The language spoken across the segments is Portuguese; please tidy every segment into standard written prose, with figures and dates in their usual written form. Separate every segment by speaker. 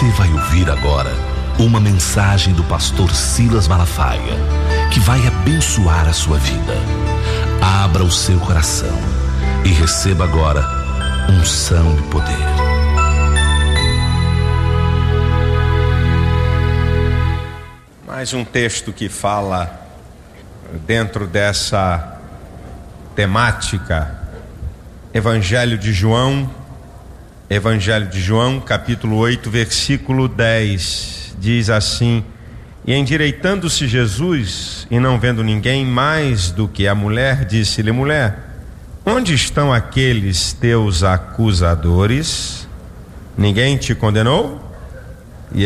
Speaker 1: Você vai ouvir agora uma mensagem do pastor Silas Malafaia, que vai abençoar a sua vida. Abra o seu coração e receba agora unção e poder.
Speaker 2: Mais um texto que fala dentro dessa temática. Evangelho de João, capítulo 8, versículo 10, diz assim: E endireitando-se Jesus, e não vendo ninguém mais do que a mulher, disse-lhe: Mulher, onde estão aqueles teus acusadores? Ninguém te condenou? E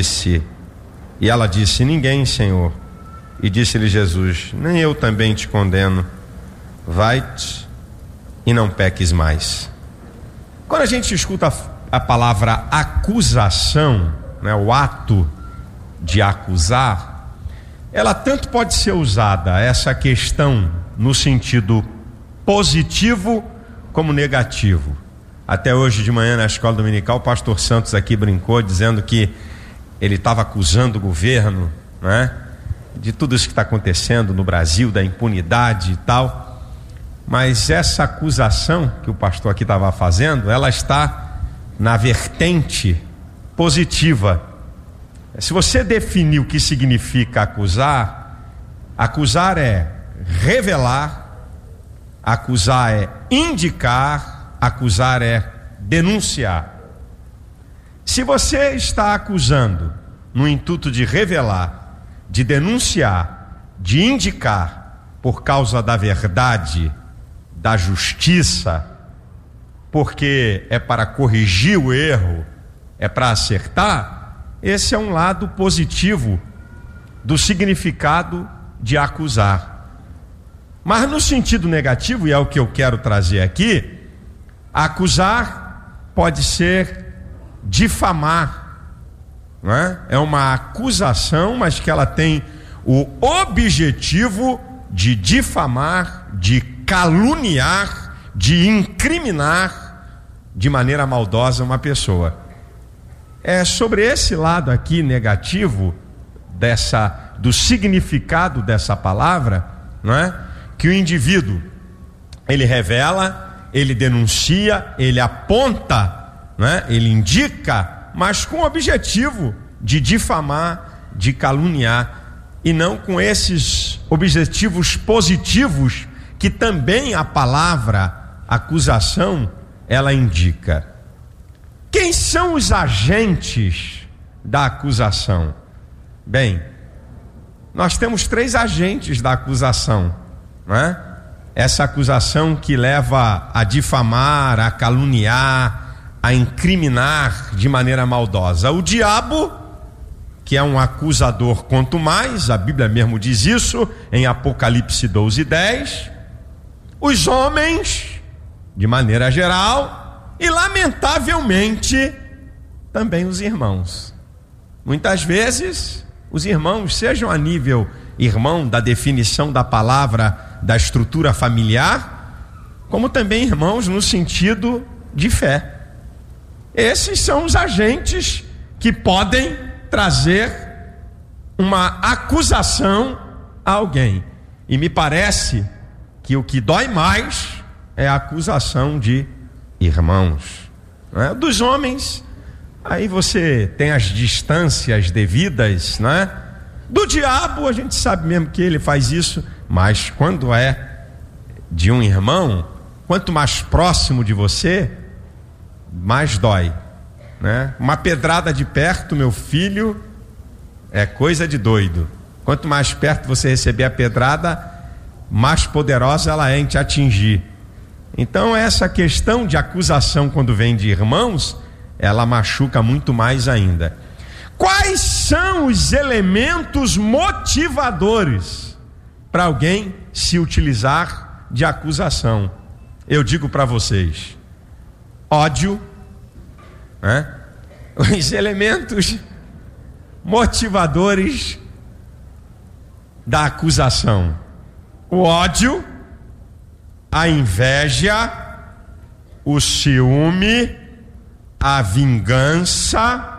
Speaker 2: ela disse: Ninguém, Senhor. E disse-lhe Jesus: Nem eu também te condeno. Vai-te e não peques mais. Quando a gente escuta a palavra acusação, né, o ato de acusar, ela tanto pode ser usada, essa questão, no sentido positivo como negativo. Até hoje de manhã na escola dominical, o pastor Santos aqui brincou dizendo que ele estava acusando o governo, né, de tudo isso que está acontecendo no Brasil, da impunidade e tal. Mas essa acusação que o pastor aqui estava fazendo, ela está na vertente positiva. Se você definir o que significa acusar, acusar é revelar, acusar é indicar, acusar é denunciar. Se você está acusando no intuito de revelar, de denunciar, de indicar por causa da verdade, da justiça, porque é para corrigir o erro, é para acertar, esse é um lado positivo do significado de acusar. Mas no sentido negativo, e é o que eu quero trazer aqui, acusar pode ser difamar, não é? É uma acusação, mas que ela tem o objetivo de difamar, de caluniar, de incriminar de maneira maldosa uma pessoa. É sobre esse lado aqui negativo do significado dessa palavra, não é? Que o indivíduo, ele revela, ele denuncia, ele aponta, não é? Ele indica, mas com o objetivo de difamar, de caluniar, e não com esses objetivos positivos que também a palavra acusação ela indica. Quem são os agentes da acusação? Bem, nós temos 3 agentes da acusação, não é? Essa acusação que leva a difamar, a caluniar, a incriminar de maneira maldosa. O diabo, que é um acusador quanto mais, a Bíblia mesmo diz isso em Apocalipse 12:10. Os homens, de maneira geral, e lamentavelmente também os irmãos. Muitas vezes os irmãos, sejam a nível irmão da definição da palavra, da estrutura familiar, como também irmãos no sentido de fé. Esses são os agentes que podem trazer uma acusação a alguém. E me parece que o que dói mais é a acusação de irmãos, não é? Dos homens, aí você tem as distâncias devidas, não é? Do diabo, a gente sabe mesmo que ele faz isso, mas quando é de um irmão, quanto mais próximo de você, mais dói, né? Uma pedrada de perto, meu filho, é coisa de doido. Quanto mais perto você receber a pedrada, mais poderosa ela é em te atingir. Então essa questão de acusação, quando vem de irmãos, ela machuca muito mais ainda. Quais são os elementos motivadores para alguém se utilizar de acusação? Eu digo para vocês: ódio, né? Os elementos motivadores da acusação: o ódio, a inveja, o ciúme, a vingança,